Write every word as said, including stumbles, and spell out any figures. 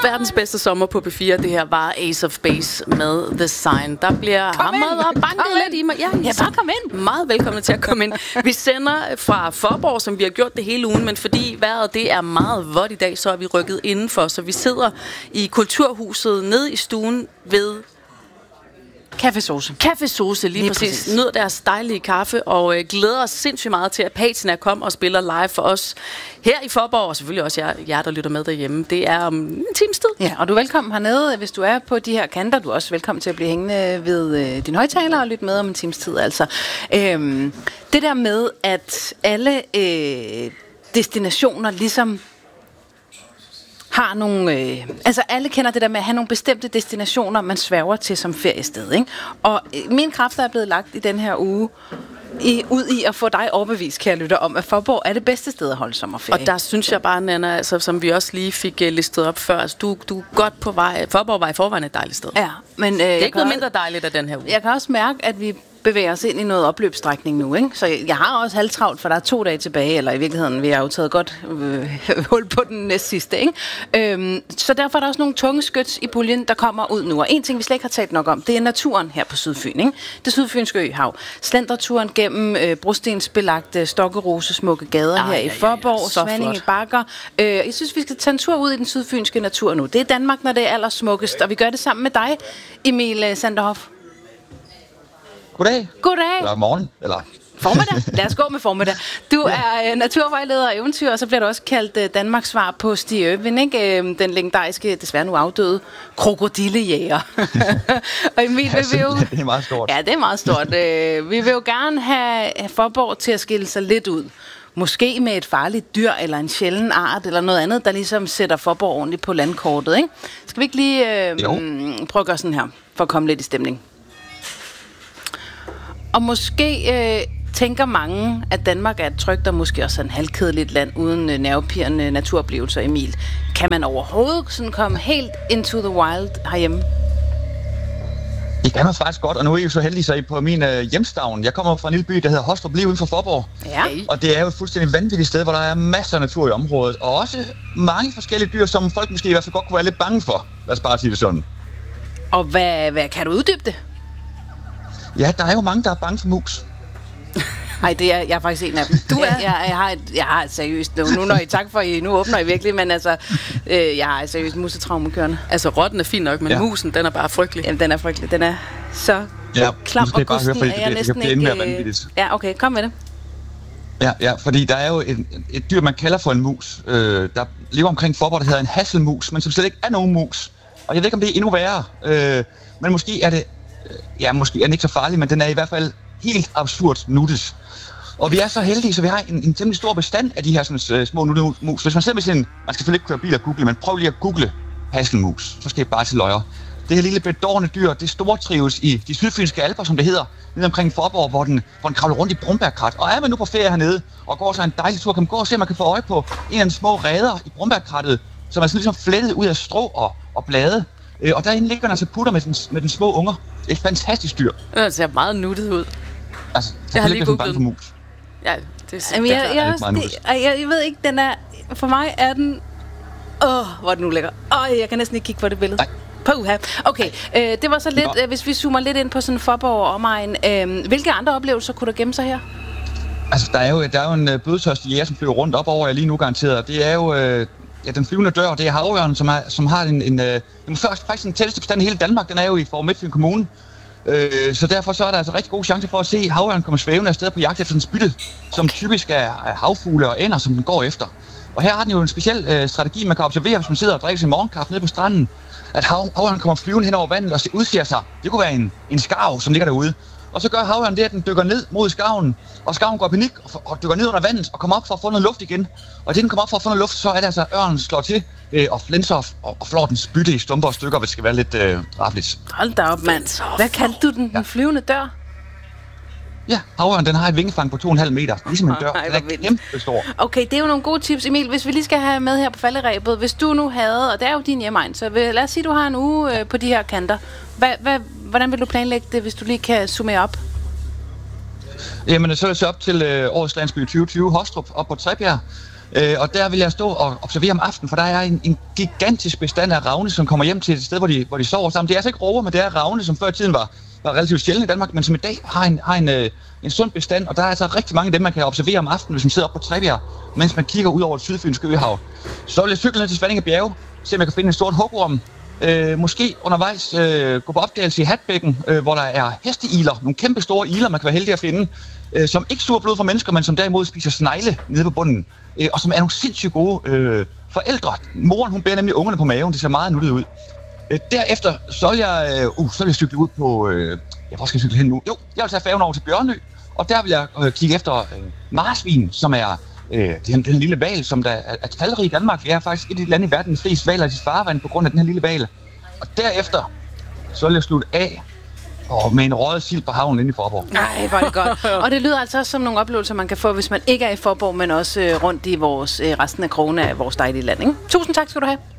Verdens bedste sommer på P fire, det her var Ace of Base med The Sign. Der bliver hamret og banket lidt i mig. Ja, ja, bare kom ind. Meget velkommen til at komme ind. Vi sender fra Faaborg, som vi har gjort det hele ugen, men fordi vejret det er meget vådt i dag, så er vi rykket indenfor. Så vi sidder i Kulturhuset nede i stuen ved Café Sauce. Café Sauce, lige, lige præcis. præcis. Nyder deres dejlige kaffe, og øh, glæder os sindssygt meget til, at Patina kommer og spiller live for os her i Faaborg, og selvfølgelig også jer, jer, der lytter med derhjemme. Det er om en times tid. Ja, og du er velkommen hernede, hvis du er på de her kanter. Du er også velkommen til at blive hængende ved øh, din højtaler og lytte med om en times tid. Altså. Øhm, det der med, at alle øh, destinationer ligesom har nogle, øh, altså alle kender det der med at have nogle bestemte destinationer, man sværger til som feriested, ikke? Og øh, mine kræfter er blevet lagt i den her uge i, ud i at få dig overbevist, kære lytter, om at Faaborg er det bedste sted at holde sommerferie. Og der synes jeg bare, Nana, altså, som vi også lige fik uh, listet op før, altså, du, du er godt på vej. Faaborg var i forvejen et dejligt sted. Ja, men øh, det er ikke noget mindre dejligt af den her uge. Jeg kan også mærke, at vi bevæger os ind i noget opløbsstrækning nu, ikke? Så jeg har også halvtravlt, for der er to dage tilbage, eller i virkeligheden, vi har jo taget godt øh, hul på den næste sidste, ikke? Øhm, så derfor er der også nogle tunge skyts i puljen, der kommer ud nu. Og en ting, vi slet ikke har talt nok om, det er naturen her på Sydfyn, ikke? Det sydfynske øhav. Slendreturen gennem øh, brostensbelagte Stokkerose smukke gader Ej, her i Faaborg, Svanninge Bakker. Øh, jeg synes, vi skal tage en tur ud i den sydfynske natur nu. Det er Danmark, når det er allersmukkest, og vi gør det sammen med dig, Emil Sanderhoff. Goddag. Goddag. Eller morgen, eller... Formiddag. Lad os gå med formiddag. Du ja. er uh, naturvejleder og eventyr, og så bliver du også kaldt uh, Danmarks svar på Stig Irwin, ikke? Uh, den legendariske, desværre nu afdøde, krokodillejæger. Og Emil, ja, vi vil jo... Det er meget stort. Ja, det er meget stort. uh, vi vil jo gerne have Faaborg til at skille sig lidt ud. Måske med et farligt dyr, eller en sjælden art, eller noget andet, der ligesom sætter Faaborg ordentligt på landkortet, ikke? Skal vi ikke lige uh, mm, prøve at gøre sådan her, for at komme lidt i stemning? Og måske øh, tænker mange, at Danmark er et trygt og måske også en halvkedeligt land uden øh, nervepirrende naturoplevelser, Emil. Kan man overhovedet sådan komme helt into the wild herhjemme? Det kan man faktisk godt, og nu er I jo så heldige, så I på min øh, hjemstavn. Jeg kommer fra en lille by, der hedder Hostrup, lige uden for Faaborg. Ja. Og det er jo et fuldstændig vanvittigt sted, hvor der er masser af natur i området. Og også mange forskellige dyr, som folk måske i hvert fald godt kunne være lidt bange for. Lad os bare sige det sådan. Og hvad, hvad kan du uddybe det? Ja, der er jo mange, der er bange for mus. Nej, det er jeg er faktisk en af dem. Du er? Jeg, jeg, jeg har et, jeg har et seriøst, nu, nu når I tak for, I nu åbner I virkelig, men altså, øh, jeg har et seriøst musetraume kørende. Altså, rotten er fin nok, men ja. musen, den er bare frygtelig. Jamen, den er frygtelig. Den er så ja, klam og gusten, at jeg det, næsten det ikke... Øh, ja, okay, kom med det. Ja, ja, fordi der er jo et, et dyr, man kalder for en mus, øh, der lever omkring Faaborg, der hedder en hasselmus, men som slet ikke er nogen mus. Og jeg ved ikke, om det er endnu værre, øh, men måske er det Ja, måske er den ikke så farlig, men den er i hvert fald helt absurd nuttet. Og vi er så heldige, så vi har en, en temmelig stor bestand af de her sådan, uh, små nuttemus. Hvis man sidder med sin... Man skal selvfølgelig ikke køre bil og google, men prøv lige at google hasselmus. Så skal I bare til løjer. Det her lille bedårende dyr, det stortrives i de sydfynske alper, som det hedder, nede omkring Faaborg, hvor den, hvor den kravler rundt i brumbærkrat. Og er man nu på ferie hernede, og går så en dejlig tur, kan man gå og se, om man kan få øje på en af de små reder i brumbærkrattet, som er sådan ligesom flettet ud af strå og, og blade. Og derinde ligger den altså putter med den, med den små unger. Det er et fantastisk dyr. Det ser meget nuttet ud. Altså, jeg har lige googlet den. Ja, det er Jamen, jeg, jeg, også, det, jeg, jeg ved ikke, den er... For mig er den... Åh, oh, hvor er den nu lækker. Åh, oh, jeg kan næsten ikke kigge på det billede. Puha. Okay, øh, det var så lidt... Øh, hvis vi zoomer lidt ind på sådan Faaborg og omegn. Øh, hvilke andre oplevelser kunne der gemme sig her? Altså, der er jo, der er jo en øh, bødetørstig jæger, som flyver rundt op over jer lige nu garanteret. Det er jo... Øh, Ja, den flyvende dør, det er havørnen, som, er, som har en, en, øh, en først, faktisk den tætteste bestand i hele Danmark. Den er jo i Faaborg Midtfyn Kommune. Øh, så derfor så er der altså rigtig gode chancer for at se havørnen komme svævende afsted på jagt efter den spytte, som typisk er, er havfugle og ænder, som den går efter. Og her har den jo en speciel øh, strategi, man kan observere, hvis man sidder og drikker sin morgenkaffe nede på stranden, at hav, havørnen kommer flyvende hen over vandet og udser sig. Det kunne være en, en skarv, som ligger derude. Og så gør havørnen det, at den dykker ned mod skarven, og skarven går i panik og, og dykker ned under vandet og kommer op for at få noget luft igen. Og det den kommer op for at få noget luft, så er det altså, ørnen slår til øh, og flænser og, og flår den spytte i stumper og stykker, hvis det skal være lidt øh, rafligt. Hold da op, mand. Hvad kaldte du den? Ja. Den flyvende dør? Ja, havørnen, den har et vingefang på to komma fem meter, ligesom en dør. Den er kæmpe stor. Okay, det er jo nogle gode tips, Emil. Hvis vi lige skal have med her på falderæbet, hvis du nu havde, og det er jo din hjemegn, så vil, lad os sige, du har en uge øh, på de her kanter. Hva, hva, hvordan vil du planlægge det, hvis du lige kan summere op? Jamen, så er det så op til øh, årets landsby tyve tyve Hostrup, op på Trebjerg. Øh, og der vil jeg stå og observere om aftenen, for der er en, en gigantisk bestand af ravne, som kommer hjem til et sted, hvor de, hvor de sover sammen. Det er altså ikke råger, men det er ravne, som før i tiden var, var relativt sjældent i Danmark, men som i dag har en, har en, øh, en sund bestand, og der er altså rigtig mange af dem, man kan observere om aftenen, hvis man sidder oppe på Trebjerg, mens man kigger ud over det sydfynske øhav. Så vil jeg cykle ned til Svanninge Bjerge, se om jeg kan finde en stort hugorm. Øh, måske undervejs øh, gå på opdagelse i Hatbækken, øh, hvor der er hesteiler, nogle kæmpe store iler, man kan være heldig at finde, øh, som ikke suger blod fra mennesker, men som derimod spiser snegle nede på bunden, øh, og som er nogle sindssygt gode øh, forældre. Moren, hun bærer nemlig ungerne på maven, det ser meget nuttet ud. Øh, derefter, så vil jeg, øh, uh, så vil jeg cykle ud på, øh, ja, hvor skal jeg cykle hen nu? Jo, jeg vil tage færgen over til Bjørnø, og der vil jeg øh, kigge efter øh, marsvin, som er øh, den, den lille hval, som der er, er talrig i Danmark. Vi er faktisk et af de lande i verden, med flest hvaler i sit farvand på grund af den her lille hval. Og derefter, så vil jeg slutte af og med en røget sild på havnen inde i Faaborg. Nej, hvor er det godt. Og det lyder altså også som nogle oplevelser, man kan få, hvis man ikke er i Faaborg, men også øh, rundt i vores, øh, resten af krogene af vores dejlige land, ikke? Tusind tak skal du have.